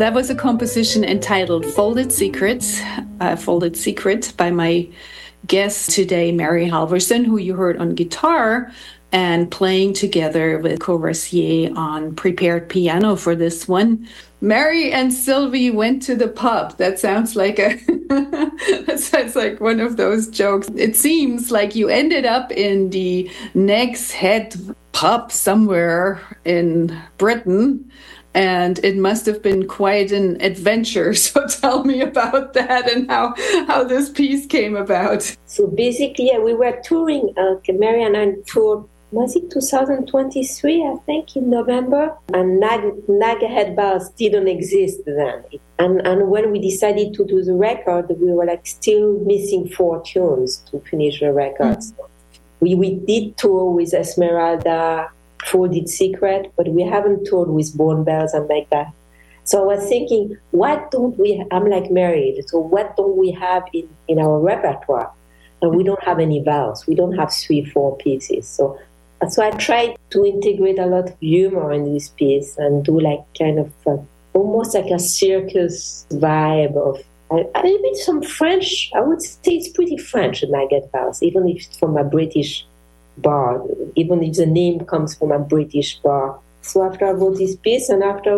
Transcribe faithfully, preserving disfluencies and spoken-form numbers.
That was a composition entitled Folded Secrets, uh, Folded Secret by my guest today, Mary Halvorsen, who you heard on guitar and playing together with Courvoisier on prepared piano for this one. Mary and Sylvie went to the pub. That sounds like a that sounds like one of those jokes. It seems like you ended up in the Nag's Head pub somewhere in Britain, and it must have been quite an adventure. So tell me about that and how, how this piece came about. So basically, yeah, we were touring, uh, Mary and I toured, was it two thousand twenty-three, I think, in November? And Nag, Nag Head Bars didn't exist then. And, and when we decided to do the record, we were like still missing four tunes to finish the record. Mm-hmm. So we, we did tour with Esmeralda, Folded Secret, but we haven't toured with Bone Bells and like that. So I was thinking, what don't we, I'm like married, so what don't we have in, in our repertoire? And we don't have any vowels. We don't have three, four pieces. So, so I tried to integrate a lot of humor in this piece and do like kind of a, almost like a circus vibe of a, a little bit some French. I would say it's pretty French, Nag Head Bars, even if it's from a British bar, even if the name comes from a British bar. So after I wrote this piece and after